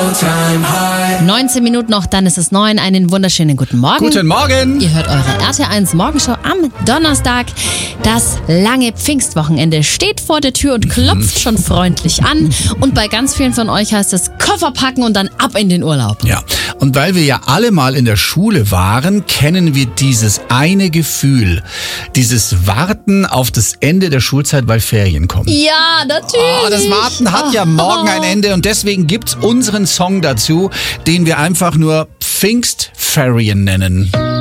19 Minuten noch, dann ist es 9. Einen wunderschönen guten Morgen. Guten Morgen. Ihr hört eure RT1 Morgenshow am Donnerstag. Das lange Pfingstwochenende steht vor der Tür und klopft schon freundlich an. Und bei ganz vielen von euch heißt es Koffer packen und dann ab in den Urlaub. Ja, und weil wir ja alle mal in der Schule waren, kennen wir dieses eine Gefühl. Dieses Warten auf das Ende der Schulzeit, weil Ferien kommen. Ja, natürlich. Oh, das Warten hat ja morgen ein Ende und deswegen gibt's unseren Song dazu, den wir einfach nur Pfingstferien nennen.